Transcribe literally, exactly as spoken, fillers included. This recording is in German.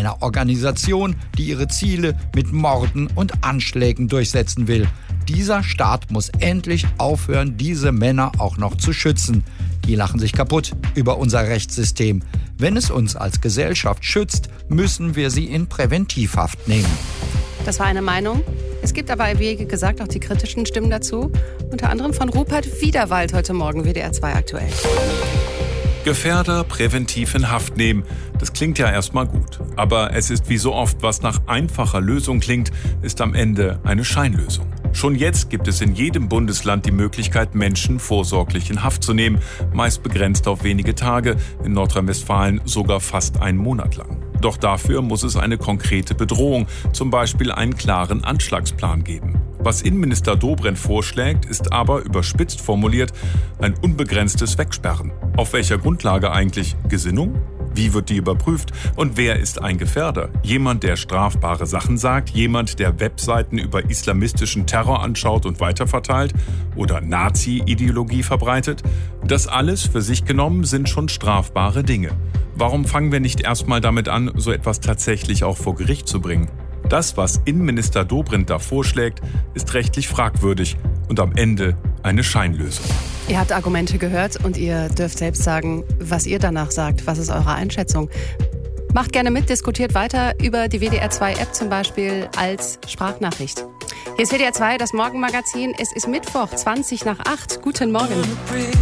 einer Organisation, die ihre Ziele mit Morden und Anschlägen durchsetzen will. Dieser Staat muss endlich aufhören, diese Männer auch noch zu schützen. Die lachen sich kaputt über unser Rechtssystem. Wenn es uns als Gesellschaft schützt, müssen wir sie in Präventivhaft nehmen. Das war eine Meinung. Es gibt aber, wie gesagt, auch die kritischen Stimmen dazu. Unter anderem von Rupert Wiederwald heute Morgen, W D R zwei aktuell. Gefährder präventiv in Haft nehmen. Das klingt ja erstmal gut. Aber es ist wie so oft, was nach einfacher Lösung klingt, ist am Ende eine Scheinlösung. Schon jetzt gibt es in jedem Bundesland die Möglichkeit, Menschen vorsorglich in Haft zu nehmen, meist begrenzt auf wenige Tage, in Nordrhein-Westfalen sogar fast einen Monat lang. Doch dafür muss es eine konkrete Bedrohung, zum Beispiel einen klaren Anschlagsplan geben. Was Innenminister Dobrindt vorschlägt, ist aber, überspitzt formuliert, ein unbegrenztes Wegsperren. Auf welcher Grundlage eigentlich? Gesinnung? Wie wird die überprüft? Und wer ist ein Gefährder? Jemand, der strafbare Sachen sagt? Jemand, der Webseiten über islamistischen Terror anschaut und weiterverteilt? Oder Nazi-Ideologie verbreitet? Das alles für sich genommen sind schon strafbare Dinge. Warum fangen wir nicht erstmal damit an, so etwas tatsächlich auch vor Gericht zu bringen? Das, was Innenminister Dobrindt da vorschlägt, ist rechtlich fragwürdig und am Ende eine Scheinlösung. Ihr habt Argumente gehört und ihr dürft selbst sagen, was ihr danach sagt. Was ist eure Einschätzung? Macht gerne mit, diskutiert weiter über die W D R zwei App zum Beispiel als Sprachnachricht. Hier ist W D R zwei, das Morgenmagazin. Es ist Mittwoch, zwanzig nach acht. Guten Morgen.